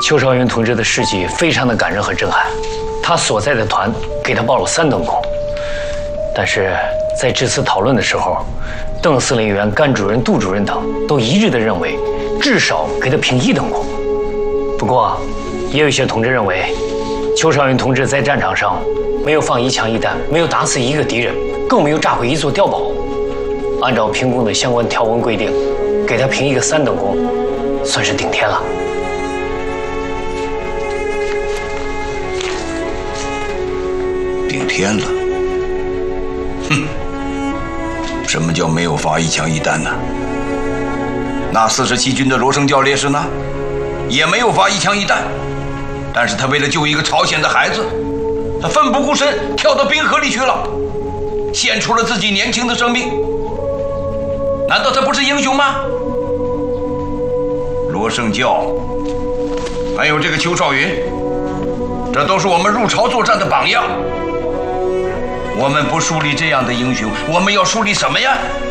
邱少云同志的事迹非常的感人和震撼，他所在的团给他报了3等功，但是在这次讨论的时候，邓司令员、甘主任、杜主任等都一致的认为，至少给他评1等功。不过，也有一些同志认为，邱少云同志在战场上没有放1枪1弹，没有打死1个敌人，更没有炸毁一座碉堡。按照评功的相关条文规定，给他评一个3等功，算是顶天了。 顶天了？哼！什么叫没有发1枪1弹呢？那47军的罗胜教烈士呢，也没有发1枪1弹，但是他为了救一个朝鲜的孩子，他奋不顾身跳到冰河里去了，献出了自己年轻的生命。难道他不是英雄吗？罗胜教，还有这个邱少云，这都是我们入朝作战的榜样。我们不树立这样的英雄，我们要树立什么呀？